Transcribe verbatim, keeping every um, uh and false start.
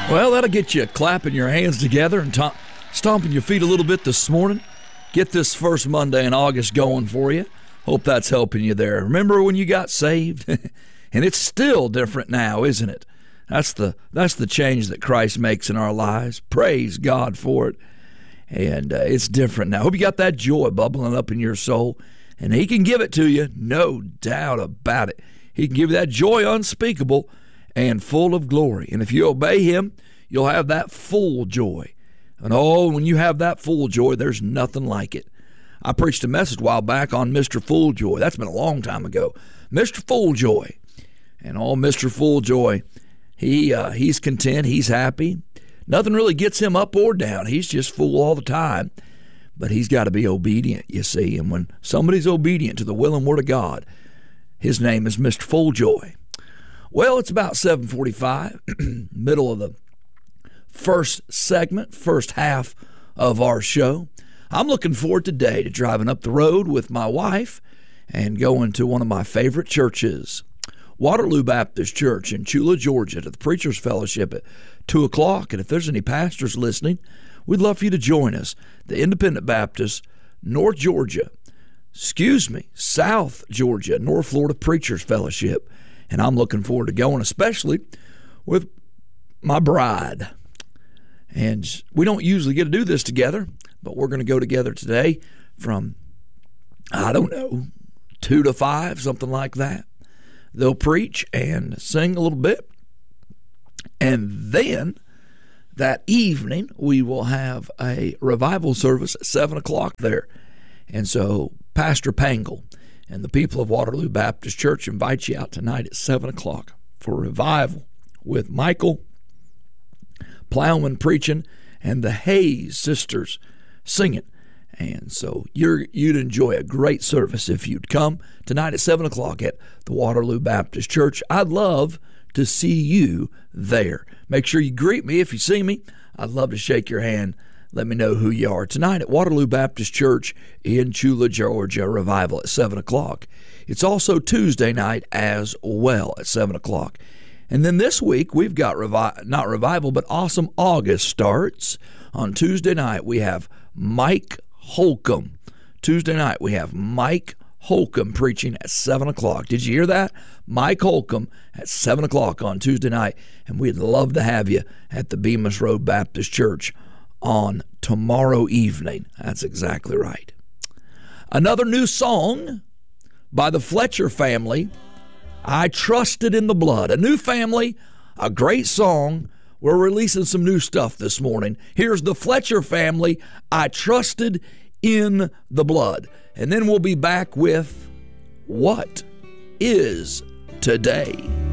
Well, that'll get you clapping your hands together and to- stomping your feet a little bit this morning. Get this first Monday in August going for you. Hope that's helping you there. Remember when you got saved? And it's still different now, isn't it? That's the that's the change that Christ makes in our lives. Praise God for it. And uh, it's different now. Hope you got that joy bubbling up in your soul. And He can give it to you, no doubt about it. He can give you that joy unspeakable and full of glory. And if you obey Him, you'll have that full joy. And oh, when you have that full joy, there's nothing like it. I preached a message a while back on Mister Full Joy. That's been a long time ago. Mister Full Joy. And oh, Mister Full Joy, he uh, he's content, he's happy. Nothing really gets him up or down. He's just full all the time. But he's got to be obedient, you see. And when somebody's obedient to the will and word of God, his name is Mister Full Joy. Well, it's about seven forty-five, middle of the first segment, first half of our show. I'm looking forward today to driving up the road with my wife and going to one of my favorite churches, Waterloo Baptist Church in Chula, Georgia, to the Preachers Fellowship at two o'clock. And if there's any pastors listening, we'd love for you to join us. The Independent Baptist, North Georgia, excuse me, South Georgia, North Florida Preachers Fellowship. And I'm looking forward to going, especially with my bride. And we don't usually get to do this together, but we're going to go together today from, I don't know, two to five, something like that. They'll preach and sing a little bit. And then that evening, we will have a revival service at seven o'clock there. And so Pastor Pangle and the people of Waterloo Baptist Church invite you out tonight at seven o'clock for revival with Michael Plowman preaching and the Hayes sisters singing. And so you're, you'd enjoy a great service if you'd come tonight at seven o'clock at the Waterloo Baptist Church. I'd love to see you there. Make sure you greet me if you see me. I'd love to shake your hand. Let me know who you are. Tonight at Waterloo Baptist Church in Chula, Georgia, revival at seven o'clock. It's also Tuesday night as well at seven o'clock. And then this week, we've got, revi- not revival, but Awesome August starts. On Tuesday night, we have Mike Holcomb. Tuesday night, we have Mike Holcomb preaching at seven o'clock. Did you hear that? Mike Holcomb at seven o'clock on Tuesday night. And we'd love to have you at the Bemis Road Baptist Church on tomorrow evening. That's exactly right. Another new song by the Fletcher family, I Trusted in the Blood. A new family, a great song. We're releasing some new stuff this morning. Here's the Fletcher family, I Trusted in the Blood. And then we'll be back with What is Today?